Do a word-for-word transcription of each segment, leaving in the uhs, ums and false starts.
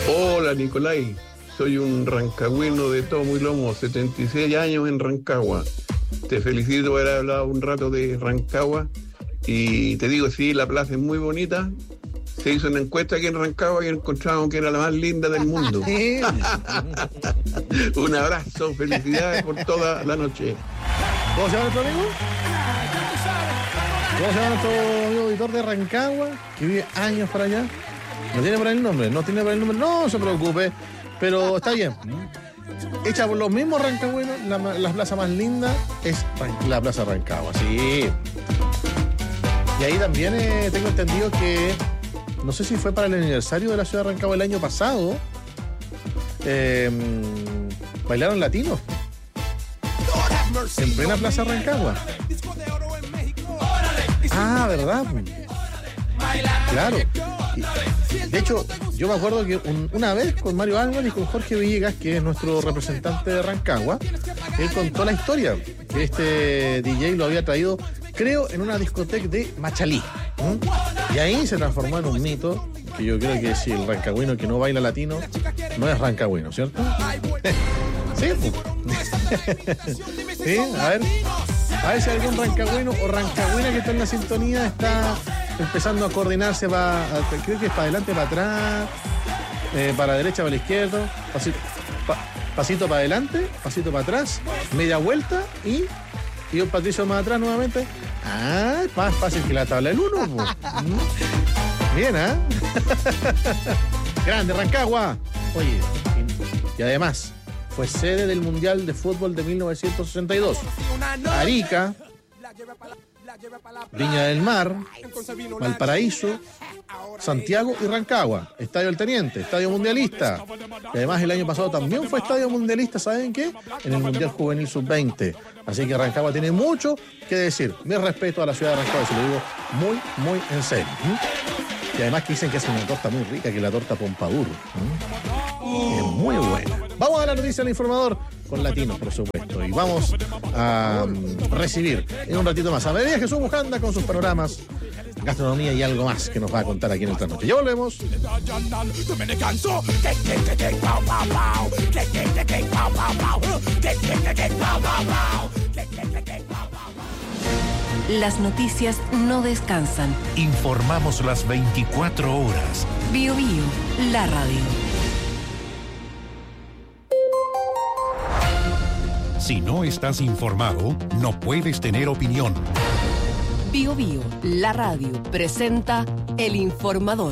Hola Nicolai, soy un rancagüino de tomo y lomo, setenta y seis años en Rancagua. Te felicito por haber hablado un rato de Rancagua y te digo, sí, la plaza es muy bonita. Se hizo una encuesta aquí en Rancagua y encontramos que era la más linda del mundo. Un abrazo, felicidades por toda la noche. ¿Cómo se llama nuestro amigo? ¿Cómo se llama nuestro amigo auditor de Rancagua? Que vive años para allá. ¿No tiene por ahí el nombre? ¿No tiene por ahí el nombre? No se preocupe, pero está bien. Hecha por los mismos rancagüenos, la, la plaza más linda es la Plaza Rancagua, sí. Y ahí también eh, tengo entendido que, no sé si fue para el aniversario de la ciudad de Rancagua el año pasado, eh, bailaron latinos en plena Plaza Rancagua. Ah, ¿verdad? Claro. De hecho, yo me acuerdo que un, una vez con Mario Álvarez y con Jorge Villegas, que es nuestro representante de Rancagua, él contó la historia que este D J lo había traído, creo, en una discoteca de Machalí. ¿Mm? Y ahí se transformó en un mito, que yo creo que si el rancagüino que no baila latino no es rancagüino, ¿cierto? Sí, sí, a ver. A ver si algún rancagüino o rancagüina que está en la sintonía está empezando a coordinarse para, creo que es para adelante, para atrás, eh, para la derecha, para la izquierda, pasito, pa, pasito para adelante, pasito para atrás, media vuelta y, y un Patricio más atrás nuevamente. Ah, más fácil que la tabla del uno. Bien, ¿ah? ¿eh? Grande, Rancagua. Oye, y, y además fue sede del Mundial de Fútbol de mil novecientos sesenta y dos. Arica, Viña del Mar, Valparaíso, Santiago y Rancagua. Estadio El Teniente, estadio mundialista. Y además el año pasado también fue estadio mundialista, ¿saben qué? En el Mundial Juvenil sub veinte. Así que Rancagua tiene mucho que decir. Mi respeto a la ciudad de Rancagua, se lo digo muy, muy en serio. ¿Mm? Y además que dicen que es una torta muy rica, que es la torta Pompadour. ¿Mm? Es muy buena. Vamos a la noticia del informador con latinos, por supuesto. Y vamos a um, recibir en un ratito más a María Jesús Bujanda con sus panoramas, gastronomía y algo más que nos va a contar aquí en el Trasnoche. Ya volvemos. Las noticias no descansan. Informamos las veinticuatro horas. Bio Bio, la radio. Si no estás informado, no puedes tener opinión. Bio Bio, la radio, presenta El Informador.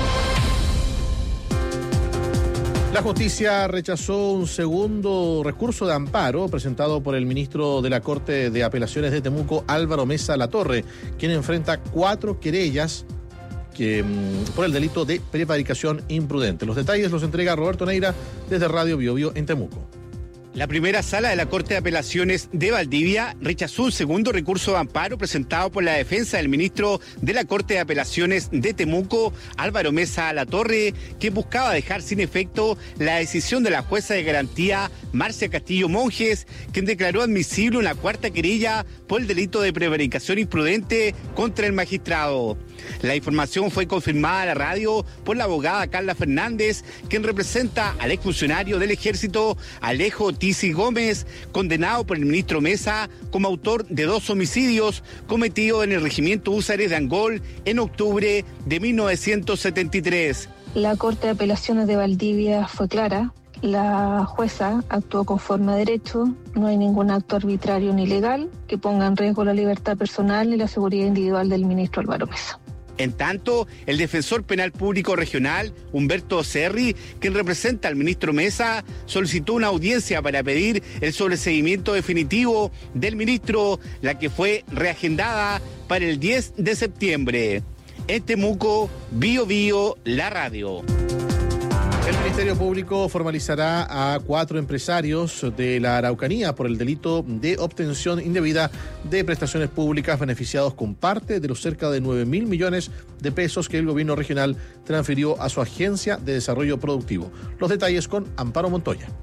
La justicia rechazó un segundo recurso de amparo presentado por el ministro de la Corte de Apelaciones de Temuco, Álvaro Mesa Latorre, quien enfrenta cuatro querellas que, por el delito de prevaricación imprudente. Los detalles los entrega Roberto Neira desde Radio Bio Bio en Temuco. La primera sala de la Corte de Apelaciones de Valdivia rechazó un segundo recurso de amparo presentado por la defensa del ministro de la Corte de Apelaciones de Temuco, Álvaro Mesa Latorre, que buscaba dejar sin efecto la decisión de la jueza de garantía Marcia Castillo Monjes, quien declaró admisible una cuarta querella por el delito de prevaricación imprudente contra el magistrado. La información fue confirmada a la radio por la abogada Carla Fernández, quien representa al exfuncionario del Ejército Alejo Tisi Gómez, condenado por el ministro Mesa como autor de dos homicidios cometidos en el regimiento Húsares de Angol en octubre de mil novecientos setenta y tres. La Corte de Apelaciones de Valdivia fue clara. La jueza actuó conforme a derecho, no hay ningún acto arbitrario ni ilegal que ponga en riesgo la libertad personal ni la seguridad individual del ministro Álvaro Mesa. En tanto, el defensor penal público regional, Humberto Cerri, quien representa al ministro Mesa, solicitó una audiencia para pedir el sobreseimiento definitivo del ministro, la que fue reagendada para el diez de septiembre. En Temuco, Bio Bio, la radio. El Ministerio Público formalizará a cuatro empresarios de la Araucanía por el delito de obtención indebida de prestaciones públicas beneficiados con parte de los cerca de nueve mil millones de pesos que el gobierno regional transfirió a su Agencia de Desarrollo Productivo. Los detalles con Amparo Montoya.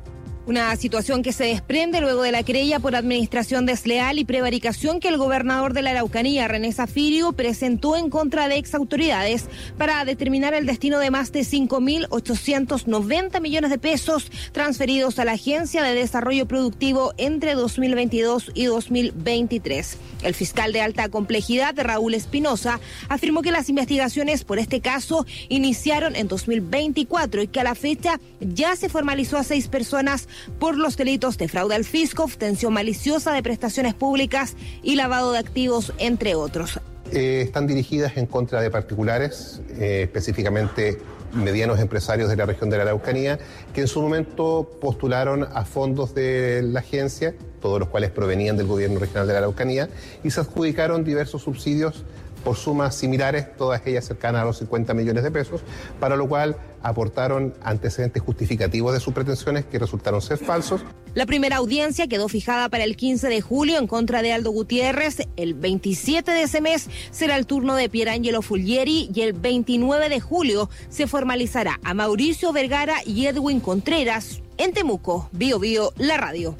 Una situación que se desprende luego de la querella por administración desleal y prevaricación que el gobernador de la Araucanía, René Zafirio, presentó en contra de exautoridades para determinar el destino de más de cinco mil ochocientos noventa millones de pesos transferidos a la Agencia de Desarrollo Productivo entre dos mil veintidós y dos mil veintitrés. El fiscal de alta complejidad, Raúl Espinosa, afirmó que las investigaciones por este caso iniciaron en dos mil veinticuatro y que a la fecha ya se formalizó a seis personas por los delitos de fraude al fisco, obtención maliciosa de prestaciones públicas y lavado de activos, entre otros. Eh, están dirigidas en contra de particulares, eh, específicamente medianos empresarios de la región de la Araucanía, que en su momento postularon a fondos de la agencia, todos los cuales provenían del gobierno regional de la Araucanía, y se adjudicaron diversos subsidios por sumas similares, todas ellas cercanas a los cincuenta millones de pesos, para lo cual aportaron antecedentes justificativos de sus pretensiones que resultaron ser falsos. La primera audiencia quedó fijada para el quince de julio en contra de Aldo Gutiérrez. El veintisiete de ese mes será el turno de Pierangelo Fulgieri y el veintinueve de julio se formalizará a Mauricio Vergara y Edwin Contreras en Temuco. Bio Bio, la radio.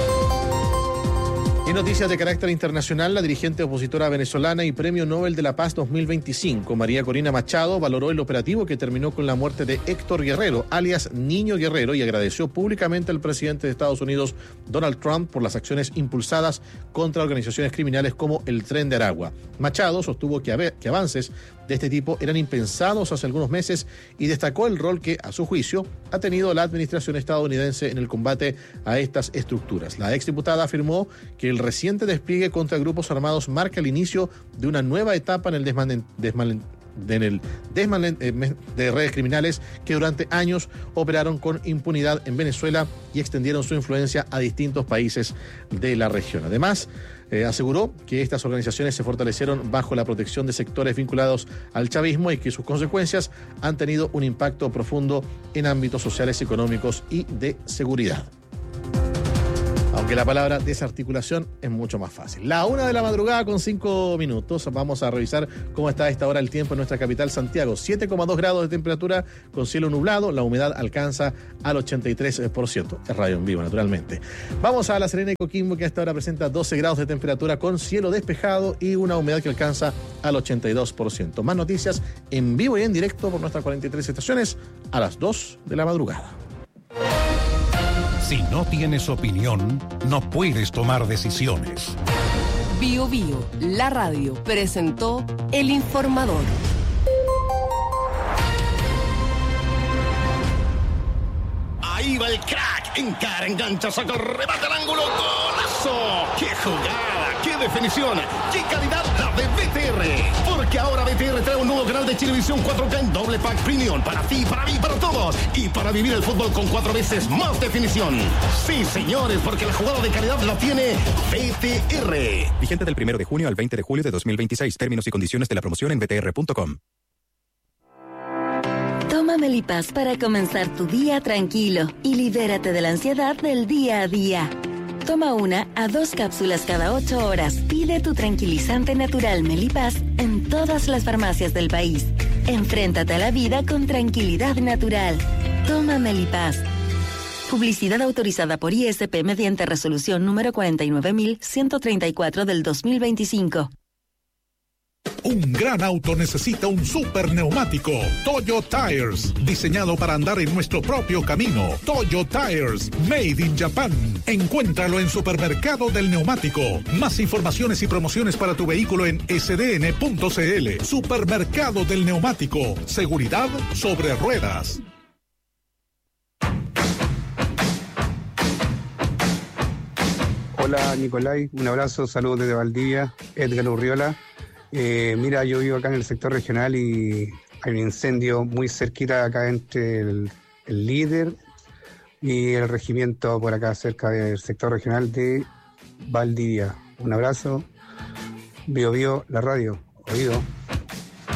En noticias de carácter internacional, la dirigente opositora venezolana y Premio Nobel de la Paz dos mil veinticinco, María Corina Machado, valoró el operativo que terminó con la muerte de Héctor Guerrero, alias Niño Guerrero, y agradeció públicamente al presidente de Estados Unidos, Donald Trump, por las acciones impulsadas contra organizaciones criminales como el Tren de Aragua. Machado sostuvo que, ave- que avances de este tipo eran impensados hace algunos meses y destacó el rol que, a su juicio, ha tenido la administración estadounidense en el combate a estas estructuras. La exdiputada afirmó que el reciente despliegue contra grupos armados marca el inicio de una nueva etapa en el desmalen, desmalen, en el desmalen, eh, de redes criminales que durante años operaron con impunidad en Venezuela y extendieron su influencia a distintos países de la región. Además, Eh, aseguró que estas organizaciones se fortalecieron bajo la protección de sectores vinculados al chavismo y que sus consecuencias han tenido un impacto profundo en ámbitos sociales, económicos y de seguridad. Aunque la palabra desarticulación es mucho más fácil. La una de la madrugada con cinco minutos. Vamos a revisar cómo está a esta hora el tiempo en nuestra capital, Santiago. siete coma dos grados de temperatura con cielo nublado. La humedad alcanza al ochenta y tres por ciento. Es radio en vivo, naturalmente. Vamos a La Serena y Coquimbo, que a esta hora presenta doce grados de temperatura con cielo despejado y una humedad que alcanza al ochenta y dos por ciento. Más noticias en vivo y en directo por nuestras cuarenta y tres estaciones a las dos de la madrugada. Si no tienes opinión, no puedes tomar decisiones. Bio Bio, la radio, presentó El Informador. Ahí va el crack, encara, engancha, saca el remate al ángulo, ¡golazo! ¡Qué jugada! ¡Qué definición! ¡Qué calidad la de B T R! Porque ahora B T R trae un nuevo canal de Chilevisión cuatro K en doble pack premium para ti, para mí, para todos. Y para vivir el fútbol con cuatro veces más definición. Sí, señores, porque la jugada de calidad la tiene B T R. Vigente del primero de junio al veinte de julio de dos mil veintiséis. Términos y condiciones de la promoción en b t r punto com. Toma Melipaz para comenzar tu día tranquilo y libérate de la ansiedad del día a día. Toma una a dos cápsulas cada ocho horas. Pide tu tranquilizante natural Melipaz en todas las farmacias del país. Enfréntate a la vida con tranquilidad natural. Toma Melipaz. Publicidad autorizada por I S P mediante resolución número cuarenta y nueve mil ciento treinta y cuatro del dos mil veinticinco. Un gran auto necesita un super neumático. Toyo Tires, diseñado para andar en nuestro propio camino. Toyo Tires, made in Japan. Encuéntralo en Supermercado del Neumático. Más informaciones y promociones para tu vehículo en s d n punto c l. Supermercado del Neumático. Seguridad sobre ruedas. Hola Nicolai, un abrazo, saludos desde Valdivia, Edgar Urriola. Eh, mira, yo vivo acá en el sector regional y hay un incendio muy cerquita acá entre el, el líder y el regimiento por acá cerca del sector regional de Valdivia. Un abrazo, Bio Bio, la radio, oído.